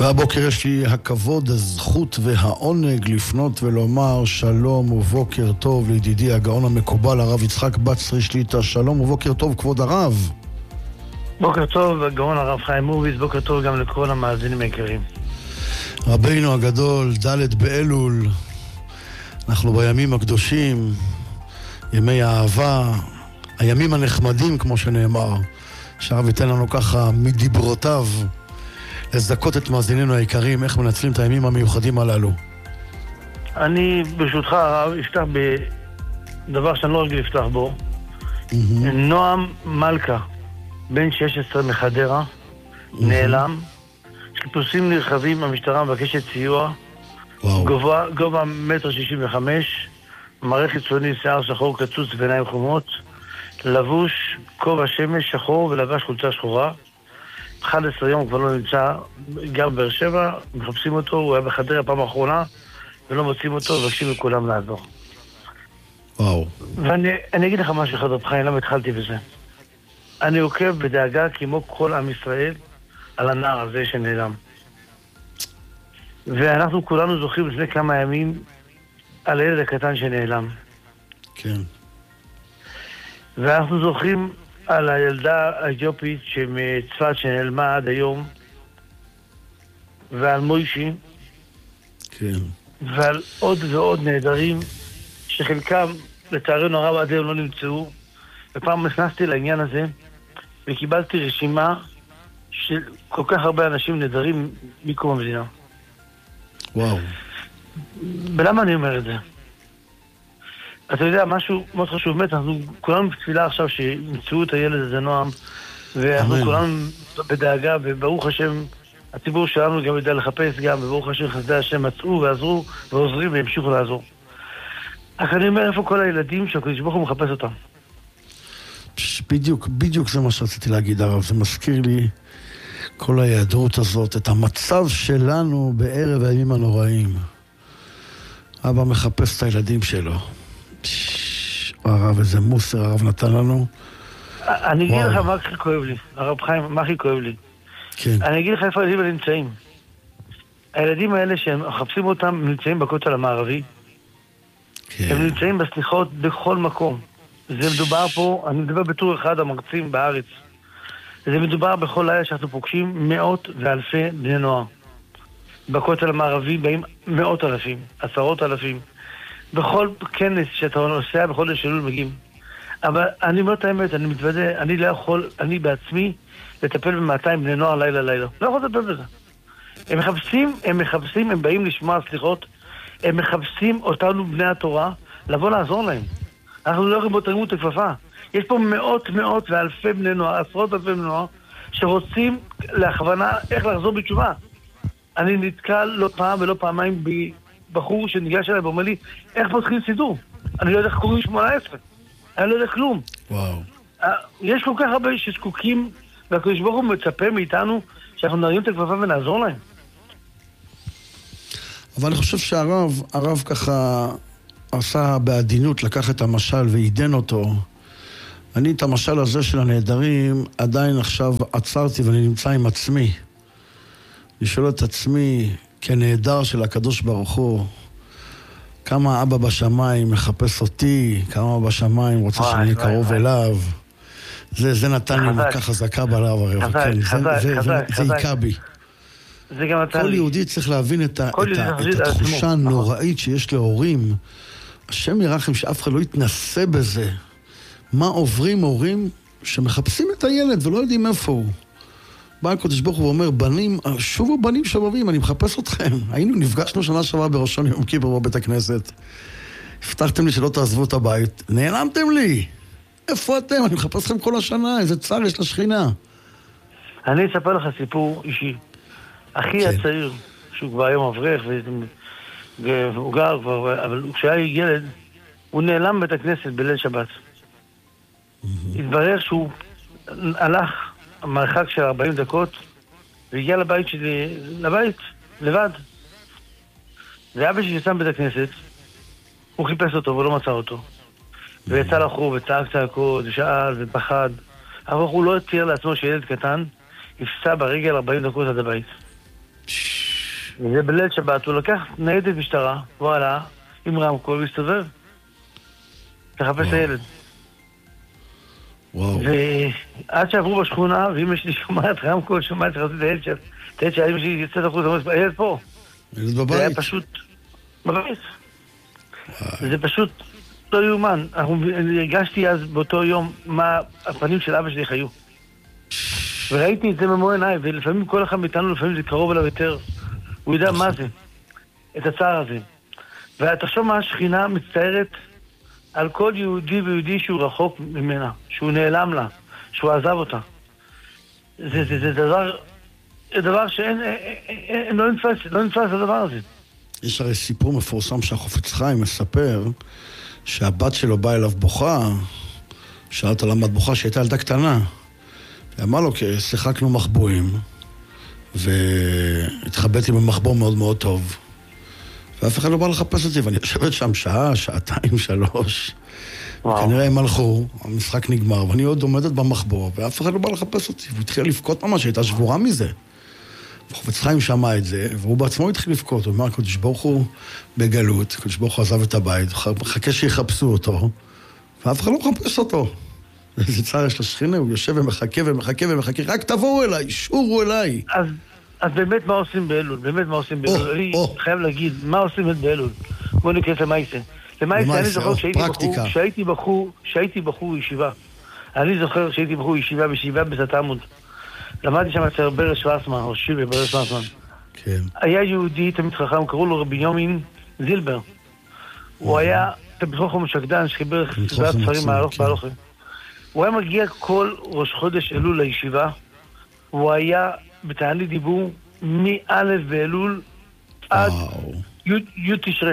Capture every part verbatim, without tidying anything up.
והבוקר יש לי הכבוד, הזכות והעונג לפנות ולומר שלום ובוקר טוב לידידי הגאון המקובל הרב יצחק בצרי שליט"א. שלום ובוקר טוב כבוד הרב. בוקר טוב הגאון הרב חיים הורוביץ, בוקר טוב גם לכל המאזינים היקרים. רבינו הגדול, ד' באלול, אנחנו בימים הקדושים, ימי האהבה, הימים הנחמדים כמו שנאמר, שהרב ייתן לנו ככה מדיברותיו לזכות את מאזינינו היקרים, איך מנצלים את הימים המיוחדים הללו. אני ברשותך הרב אפתח בדבר שאני לא רגיל לפתח בו. mm-hmm. נועם מלכה, בן שש עשרה מחדרה, mm-hmm. נעלם, חיפושים נרחבים, המשטרה מבקשת סיוע, גובה, גובה מטר שישים וחמש, מראה חיצוני, שיער שחור קצוץ ועיניים חומות, לבוש כובע שמש שחור ולבש חולצה שחורה. אחד עשר יום כבר לא נמצא, גר באר שבע, מחפשים אותו, הוא היה בחדרה פעם האחרונה ולא מוצאים אותו, מבקשים לכולם לעזור. וואו. ואני אני אגיד לך משהו אחד, רב חיים, למה התחלתי בזה? אני עוקב בדאגה כמו כל עם ישראל על הנער הזה שנעלם. ואנחנו כולנו זוכרים לפני כמה ימים על הילד הקטן שנעלם. כן. ואנחנו זוכרים על הילדה האתיופית שמצפת שנעלמה עד היום, ועל מוישי, כן. ועל עוד ועוד נהדרים שחלקם לצערנו הרב עד היום לא נמצאו. ופעם נכנסתי לעניין הזה וקיבלתי רשימה של כל כך הרבה אנשים נהדרים מקום המדינה. וואו. ולמה אני אומר את זה? אתה יודע, משהו מאוד חשוב, באמת, אנחנו כולנו בתפילה עכשיו שימצאו את הילד הזה נועם, ואנחנו כולנו בדאגה, וברוך השם, הציבור שלנו גם יודע לחפש גם, וברוך השם חסדי השם מצאו ועזרו ועוזרים והמשיכו לעזור. רק אני אומר, איפה כל הילדים שהקדוש ברוך הוא מחפש אותם? בדיוק, בדיוק זה מה שרציתי להגיד הרב, זה מזכיר לי כל ההיעדרות הזאת, את המצב שלנו בערב הימים הנוראים. אבא מחפש את הילדים שלו. הרב, איזה מוסר הרב נתן לנו. אני אגיד לך מה הכי כואב לי, הרב חיים, מה הכי כואב לי. כן. אני אגיד לך איפה הילדים האלה נמצאים. הילדים האלה שהם מחפשים אותם, הם נמצאים בכותל המערבי. כן. הם נמצאים בסליחות בכל מקום. זה מדובר פה, אני מדבר בתור אחד המרצים בארץ. זה מדובר בכל לילה שאנחנו פוגשים מאות ואלפי בני נוער. בכותל המערבי באים מאות אלפים, עשרות אלפים. בכל כנס שאתה נוסע בחודש אלול מגיעים. אבל אני אומר את האמת, אני מתוודא, אני לא יכול, אני בעצמי, לטפל ב-מאתיים בני נוער לילה לילה. לא יכול לטפל בזה. הם מחפשים, הם מחפשים, הם באים לשמוע סליחות, הם מחפשים אותנו בני התורה, לבוא לעזור להם. אנחנו לא יכולים בו תרימו את הכפפה. יש פה מאות מאות ואלפי בני נוער, עשרות אלפי בני נוער, שרוצים להכוונה איך לחזור בתשובה. אני נתקל לא פעם ולא פעמיים בחור שניגש אליי ואומר לי, איך פותחים סידור? אני לא יודע איך קוראים שמונה עשרה. אני לא יודע כלום. וואו. יש כל כך הרבה שזקוקים, והקדוש ברוך הוא מצפה מאיתנו שאנחנו נרים את הכפפה ונעזור להם. אבל אני חושב שהרב, הרב ככה עשה בעדינות, לקח את המשל ועידן אותו. אני את המשל הזה של הנהדרים עדיין עכשיו עצרתי ואני נמצא עם עצמי. לשאול את עצמי כנהדר של הקדוש ברוך הוא, כמה אבא בשמיים מחפש אותי, כמה אבא בשמיים רוצה שאני אהיה קרוב אליו. זה, זה נתן לי מכה חזקה בלב הרב. חזק, כן, חזק, זה, חזק, זה, זה עיקה בי. זה גם נתן כל לי. יהודי צריך להבין את, ה, את, ה, את התחושה הנוראית שיש להורים. השם ירחם שאף אחד לא יתנסה בזה. מה עוברים הורים שמחפשים את הילד ולא יודעים איפה הוא. בא הקדוש ברוך הוא ואומר, בנים, שובו בנים שובבים, אני מחפש אתכם. היינו, נפגשנו שנה שעברה בראשון יום כיפור בבית הכנסת. הבטחתם לי שלא תעזבו את הבית. נעלמתם לי. איפה אתם? אני מחפש אתכם כל השנה. איזה צער יש לשכינה. אני אספר לך סיפור אישי. אחי כן. הצעיר, שהוא כבר היום אברך, והוא גר כבר, אבל כשהיה ילד, הוא נעלם בית הכנסת בליל שבת. התברר שהוא הלך מרחק של ארבעים דקות, והגיע לבית שלי, לבית, לבד. ואבא שלי שם בית הכנסת, הוא חיפש אותו ולא מצא אותו. ויצא לחור וצעק צעקות, ושאל ופחד. אבל הוא לא התיר לעצמו שילד קטן, יפסע ברגל ארבעים דקות עד הבית. וזה בליל שבת, הוא לקח ניידת משטרה, הוא עלה עם רמקול והסתובב. תחפש את הילד. וואו. ועד שעברו בשכונה, ואמא שלי שומעת רמקול, שומעת שחזית את הילד של... את הילד שהאמא שלי יצאת החוץ, אמרת, הילד פה. הילד בבית. זה היה פשוט... בבית. זה פשוט לא יאומן. הרגשתי אז באותו יום מה הפנים של אבא שלי חיו. וראיתי את זה במו עיניי, ולפעמים כל אחד מאיתנו, לפעמים זה קרוב אליו יותר. הוא יודע מה זה, את הצער הזה. ותחשוב מה השכינה מצטערת על כל יהודי ויהודי שהוא רחוק ממנה, שהוא נעלם לה, שהוא עזב אותה. זה, זה, זה דבר, דבר שאין, אין, לא נתפס, לא נתפס הדבר הזה. יש הרי סיפור מפורסם שהחופץ חיים מספר שהבת שלו באה אליו בוכה, שאלת למה את בוכה שהייתה ילדה קטנה. ואמר לו, כי שיחקנו מחבואים, והתחבאתי במחבוא מאוד מאוד טוב. ואף אחד לא בא לחפש אותי, ואני יושבת שם שעה, שעתיים, שלוש. וכנראה הם הלכו, המשחק נגמר, ואני עוד עומדת במחבוא, ואף אחד לא בא לחפש אותי. והוא התחיל לבכות ממש, הייתה שבורה מזה. וחופץ חיים שמע את זה, והוא בעצמו התחיל לבכות. הוא אמר, קדוש ברוך הוא בגלות, קדוש ברוך הוא עזב את הבית, חכה שיחפשו אותו, ואף אחד לא מחפש אותו. איזה צער יש לשכינה, הוא יושב ומחכה ומחכה ומחכה, רק תבואו אליי, שורו אליי. אז, אז באמת מה עושים באלול? באמת מה עושים באלול? אני חייב להגיד, מה עושים באלול? בואו ניכנס למייסה. למייסה אני זוכר שהייתי בחור, שהייתי בחור ישיבה. אני זוכר שהייתי בחור ישיבה בישיבה בזתמוד. למדתי שם אצל ברש וסמן, או שיבי ברש וסמן. כן. היה יהודי, תמיד חכם, קראו לו רבי יומין זילבר. הוא היה תמיד חכם שקדן, שחיבר סדרת ספרים מהלוך בהלוכה. הוא היה מגיע כל ראש חודש אלול לישיבה, הוא היה בתענית דיבור מא' באלול עד י' תשרה.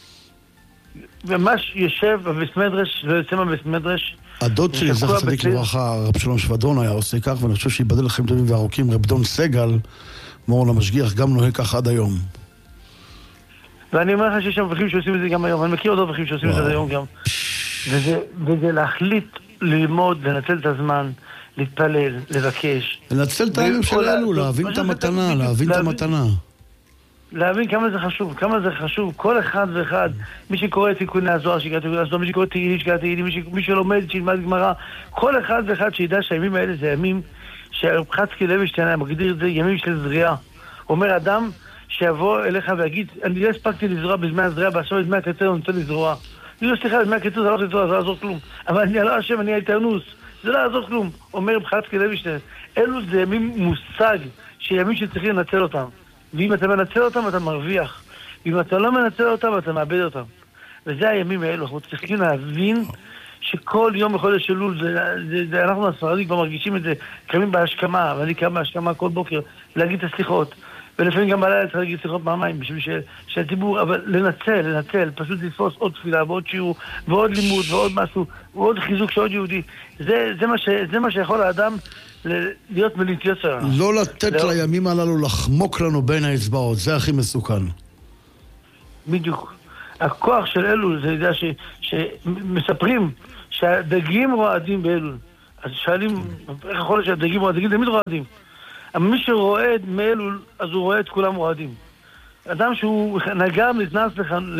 ממש יושב בבסמדרש, לא יוצא מהבסמדרש. הדוד שלי, זכר צדיק לברכה, רב שלום שבדון היה עושה כך, ואני חושב שיבדל לכם טובים וארוכים, רב דון סגל, מור למשגיח, גם נוהג כך עד היום. ואני אומר לך שיש שם אברכים שעושים את זה גם היום, אני מכיר עוד אברכים שעושים את זה היום גם. וזה להחליט ללמוד, לנצל את הזמן, להתפלל, לבקש. לנצל את הימים שלנו, להבין את המתנה, להבין את המתנה. להבין כמה זה חשוב, כמה זה חשוב, כל אחד ואחד, מי שקורא תיקוני הזוהר, שיקרא תיקוני הזוהר, מי שקורא תהילים, שיקרא תהילים, מי שלומד, שילמד גמרא, כל אחד ואחד שידע שהימים האלה זה ימים שחצקי לוינשטיין היה מגדיר את זה ימים של זריעה. אומר אדם שיבוא אליך ויגיד, אני לא הספקתי לזרוע בזמן הזריעה, בעכשיו בזמן הקצר אני רוצה לזרוע. אני לא סליחה, בזמן הקצר זה לא לזרוע, זה לא יעזור כלום. אבל אני לא אשם, אני האיתרנוס, זה לא יעזור כלום. אומר חצקי לוינשטיין, אלו זה ימים מושג, שימים שצריכים לנצל אותם. ואם אתה מנצל אותם, אתה מרוויח. ואם אתה לא מנצל אותם, אתה מאבד אותם. וזה הימים האלו. אנחנו צריכים להבין שכל יום בחודש אלול, זה, זה, זה, אנחנו הספרדים כבר מרגישים את זה, קמים בהשכמה, ואני קם בהשכמה כל בוקר, להגיד את הסליחות. ולפעמים גם בלילה צריך להגיד סליחות פעמיים, בשביל ש, שהציבור, אבל לנצל, לנצל, פשוט לתפוס עוד תפילה, ועוד שיעור, ועוד לימוד, ועוד משהו, ועוד חיזוק שעוד יהודי. זה, זה מה ש, זה מה שיכול האדם להיות מליטיות שלנו. לא לתת לימים הללו לחמוק לנו בין האצבעות, זה הכי מסוכן. בדיוק. הכוח של אלול, זה יודע ש, שמספרים שהדגים רועדים באלול. אז שואלים, איך יכול להיות שהדגים רועדים? הדגים תמיד רועדים. אבל מי שרועד מאלול, אז הוא רואה את כולם רועדים. אדם שהוא נגם, נכנס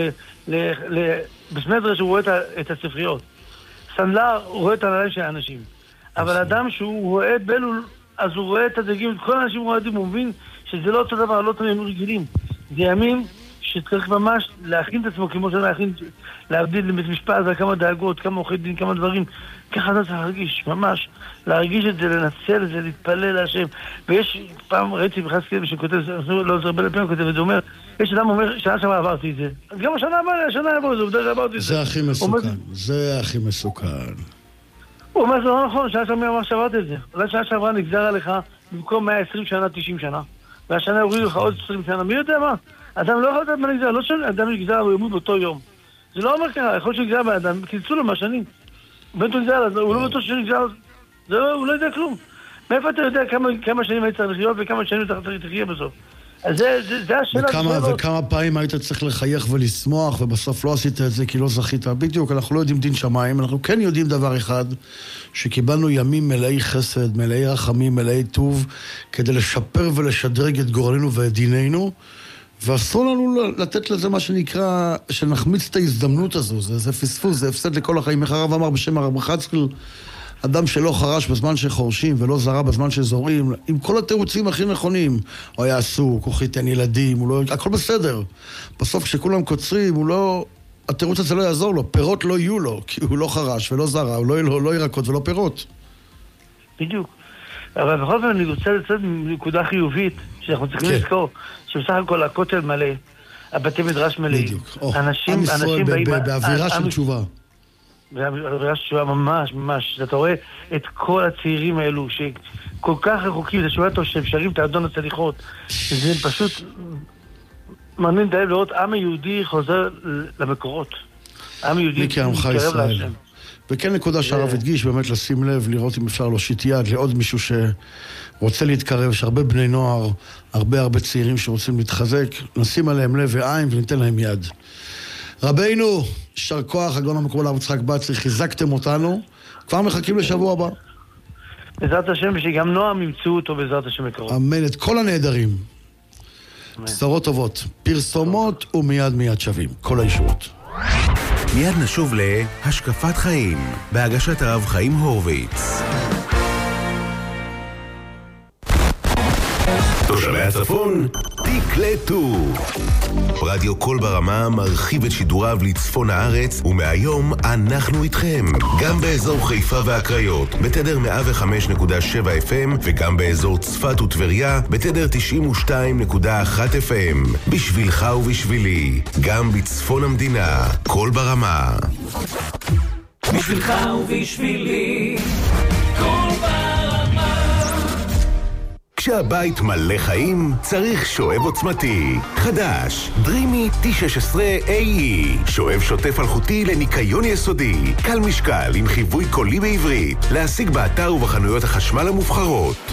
בסמדרש, הוא רואה את הספריות. סנדלר, הוא רואה את הנעליים של האנשים. אבל אדם שהוא רואה את באלול, אז הוא רואה את הדגים, את כל האנשים רועדים, הוא מבין שזה לא אותו דבר, לא אותו ימים רגילים. זה ימים שצריך ממש להכין את עצמו, כמו שלהכין, להבדיל לבית משפט, זה כמה דאגות, כמה עורכי דין, כמה דברים. ככה אתה צריך להרגיש, ממש. להרגיש את זה, לנצל את זה, להתפלל להשם. ויש, פעם ראיתי בחזקאל שכותב, לא עוזר בין לפעמים כותב, וזה אומר, יש אדם אומר, שנה שמה עברתי את זה. אז גם השנה הבאה, השנה הבאה, זה עובדה שעברתי את זה. זה הכי מסוכן, זה הכי מסוכן. הוא אומר, זה לא נכון, שנה שעברה אמר שעברתי את זה. אולי שנה שעברה נגזר עליך במקום מאה ועשרים שנה, תשעים שנה. והשנה הורידו לך עוד עשרים שנה. מי יודע מה? אדם לא יכול לדעת מה נגזר, לא שאדם נגזר, הוא ימות באותו יום. זה לא אומר ככה, יכול שנגזר באדם, תלצו לו מהשנים. בנתו נגזר, הוא לא בטוח שנגזר, הוא לא יודע כלום. מאיפה אתה יודע כמה שנים היית צריך לחיות וכמה שנים אתה צריך לחיה בסוף? אז זה השאלה. וכמה פעמים היית צריך לחייך ולשמוח, ובסוף לא עשית את זה כי לא זכית. בדיוק, אנחנו לא יודעים דין שמיים, אנחנו כן יודעים דבר אחד, שקיבלנו ימים מלאי חסד, מלאי רחמים, מלאי טוב, כדי לשפר ולשדרג את גורלנו ואת דיננו, ואסור לנו לתת לזה מה שנקרא, שנחמיץ את ההזדמנות הזו, זה, זה פספוס, זה הפסד לכל החיים. איך הרב אמר בשם הרב חצקל, אדם שלא חרש בזמן שחורשים ולא זרה בזמן שזורים, עם כל התירוצים הכי נכונים, הוא היה עסוק, הוא חיתן ילדים, הוא לא... הכל בסדר. בסוף כשכולם קוצרים, הוא לא... התירוץ הזה לא יעזור לו, פירות לא יהיו לו, כי הוא לא חרש ולא זרה, הוא לא, לא, לא ירקות ולא פירות. בדיוק. אבל בכל זאת אני רוצה לצאת מנקודה חיובית, שאנחנו צריכים לזכור, שבסך הכל הכותל מלא, הבתי מדרש מלא. בדיוק. עם ישראל באווירה של תשובה. באווירה של תשובה ממש, ממש. אתה רואה את כל הצעירים האלו, שכל כך רחוקים, זה שומע טוב שהם שרים את האדון הצליחות. זה פשוט מעניין דייב לראות עם היהודי חוזר למקורות. עם היהודי מתקרב להשם. וכן נקודה שהרב הדגיש, באמת לשים לב, לראות אם אפשר להושיט יד לעוד מישהו שרוצה להתקרב, יש הרבה בני נוער, הרבה הרבה צעירים שרוצים להתחזק, נשים עליהם לב ועין וניתן להם יד. רבינו, שר כוח, הגאון המקובל הרב יצחק בצרי, חיזקתם אותנו, כבר מחכים לשבוע הבא. בעזרת השם, שגם נועם ימצאו אותו בעזרת השם מקרוב. אמן, את כל הנהדרים. בשורות טובות, פרסומות ומיד מיד שווים, כל הישועות. מיד נשוב להשקפת חיים, בהגשת הרב חיים הורוביץ. תושבי הצפון, תקלטו. רדיו קול ברמה מרחיב את שידוריו לצפון הארץ, ומהיום אנחנו איתכם. גם באזור חיפה והקריות, בתדר מאה וחמש נקודה שבע אף אם, וגם באזור צפת וטבריה, בתדר תשעים ושתיים נקודה אחת אף אם. בשבילך ובשבילי, גם בצפון המדינה, קול ברמה. בשבילך ובשבילי, קול ברמה. כשהבית מלא חיים, צריך שואב עוצמתי. חדש, דרימי טי שש עשרה איי אי. שואב שוטף אלחוטי לניקיון יסודי. קל משקל עם חיווי קולי בעברית. להשיג באתר ובחנויות החשמל המובחרות.